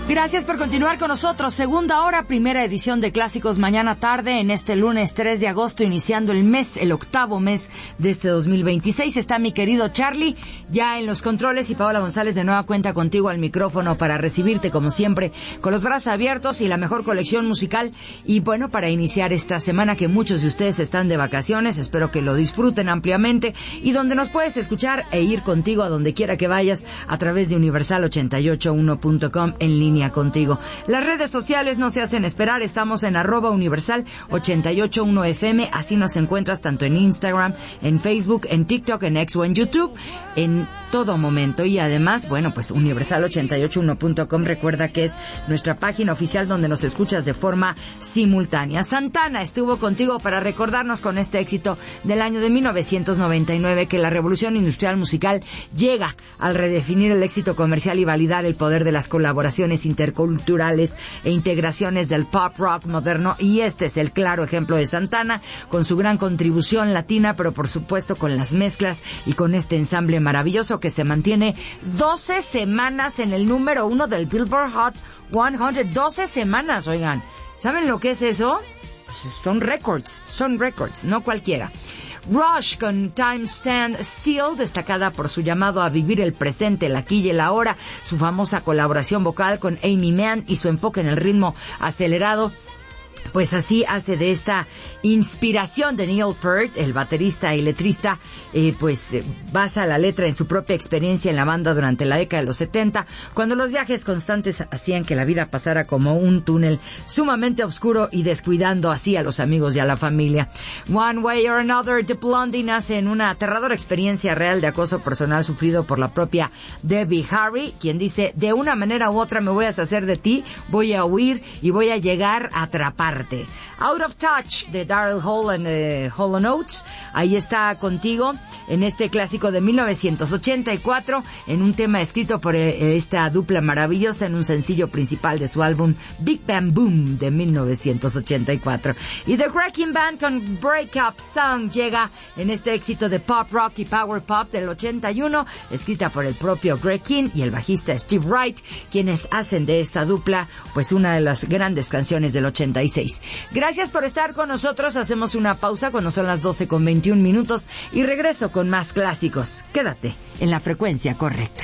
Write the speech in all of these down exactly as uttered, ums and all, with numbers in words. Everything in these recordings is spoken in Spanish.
Gracias por continuar con nosotros. Segunda hora, primera edición de Clásicos mañana tarde, en este lunes tres de agosto, iniciando el mes, el octavo mes de este dos mil veintiséis. Está mi querido Charlie ya en los controles y Paola González de nueva cuenta contigo al micrófono para recibirte como siempre con los brazos abiertos y la mejor colección musical. Y bueno, para iniciar esta semana que muchos de ustedes están de vacaciones, espero que lo disfruten ampliamente y donde nos puedes escuchar e ir contigo a donde quiera que vayas a través de universal ochenta y ocho uno punto com en línea contigo. Las redes sociales no se hacen esperar, estamos en arroba universal ochenta y ocho uno F M, así nos encuentras tanto en Instagram, en Facebook, en TikTok, en X o en YouTube, en todo momento. Y además, bueno, pues universal ochenta y ocho uno punto com, recuerda que es nuestra página oficial donde nos escuchas de forma simultánea. Santana estuvo contigo para recordarnos con este éxito del año de mil novecientos noventa y nueve que la revolución industrial musical llega al redefinir el éxito comercial y validar el poder de las colaboraciones interculturales e integraciones del pop rock moderno, y este es el claro ejemplo de Santana, con su gran contribución latina, pero por supuesto con las mezclas y con este ensamble maravilloso que se mantiene doce semanas en el número uno del Billboard Hot cien. doce semanas, oigan. ¿Saben lo que es eso? Pues son records, son records, no cualquiera. Rush con Time Stand Still, destacada por su llamado a vivir el presente, el aquí y el ahora, su famosa colaboración vocal con Amy Mann y su enfoque en el ritmo acelerado. Pues así hace de esta inspiración de Neil Peart, el baterista y letrista, eh, pues eh, basa la letra en su propia experiencia en la banda durante la década de los setenta, cuando los viajes constantes hacían que la vida pasara como un túnel sumamente oscuro y descuidando así a los amigos y a la familia. One Way or Another, The Blondie nace en una aterradora experiencia real de acoso personal sufrido por la propia Debbie Harry, quien dice: de una manera u otra me voy a deshacer de ti, voy a huir y voy a llegar a atrapar. Out of Touch de Daryl Hall and uh, Hall and Oates, ahí está contigo en este clásico de mil novecientos ochenta y cuatro, en un tema escrito por eh, esta dupla maravillosa en un sencillo principal de su álbum Big Bang Boom de mil novecientos ochenta y cuatro. Y The Wrecking Band con Break Up Song llega en este éxito de pop rock y power pop del ochenta y uno, escrita por el propio Greg King y el bajista Steve Wright, quienes hacen de esta dupla pues una de las grandes canciones del ochenta y seis. Gracias por estar con nosotros. Hacemos una pausa cuando son las doce con veintiún minutos y regreso con más clásicos. Quédate en la frecuencia correcta.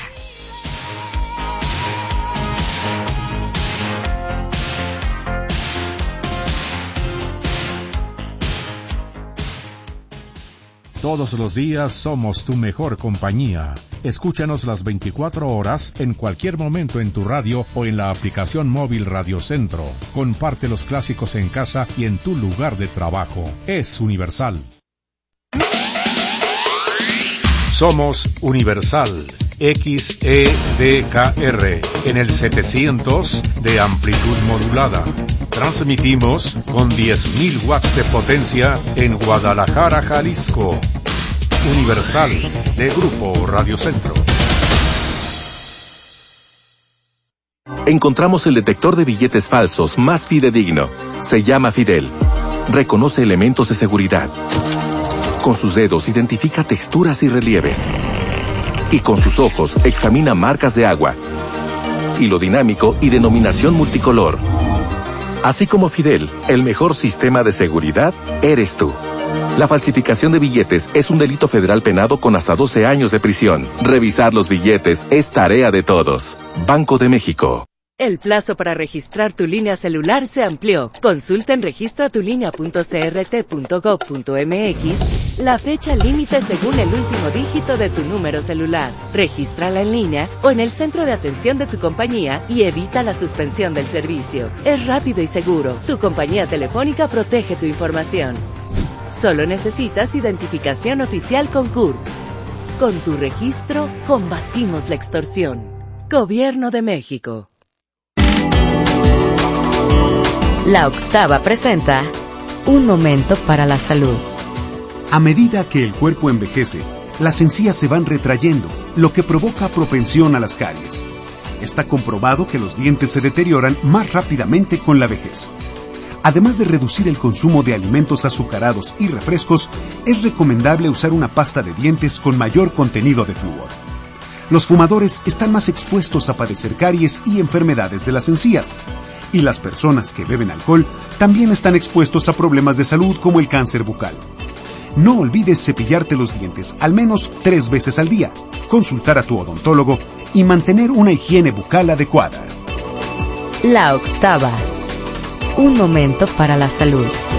Todos los días somos tu mejor compañía. Escúchanos las veinticuatro horas en cualquier momento en tu radio o en la aplicación móvil Radio Centro. Comparte los clásicos en casa y en tu lugar de trabajo. Es Universal. Somos Universal. X E D K R en el setecientos de amplitud modulada. Transmitimos con diez mil watts de potencia en Guadalajara, Jalisco. Universal de Grupo Radio Centro. Encontramos el detector de billetes falsos más fidedigno. Se llama Fidel. Reconoce elementos de seguridad. Con sus dedos identifica texturas y relieves. Y con sus ojos examina marcas de agua, hilo dinámico y denominación multicolor. Así como Fidel, el mejor sistema de seguridad eres tú. La falsificación de billetes es un delito federal penado con hasta doce años de prisión. Revisar los billetes es tarea de todos. Banco de México. El plazo para registrar tu línea celular se amplió. Consulta en registra tu línea punto c r t punto gov punto m x la fecha límite según el último dígito de tu número celular. Regístrala en línea o en el centro de atención de tu compañía y evita la suspensión del servicio. Es rápido y seguro. Tu compañía telefónica protege tu información. Solo necesitas identificación oficial con C U R P. Con tu registro, combatimos la extorsión. Gobierno de México. La Octava presenta Un momento para la salud. A medida que el cuerpo envejece, las encías se van retrayendo, lo que provoca propensión a las caries. Está comprobado que los dientes se deterioran más rápidamente con la vejez. Además de reducir el consumo de alimentos azucarados y refrescos, es recomendable usar una pasta de dientes con mayor contenido de flúor. Los fumadores están más expuestos a padecer caries y enfermedades de las encías. Y las personas que beben alcohol también están expuestos a problemas de salud como el cáncer bucal. No olvides cepillarte los dientes al menos tres veces al día, consultar a tu odontólogo y mantener una higiene bucal adecuada. La octava. Un momento para la salud.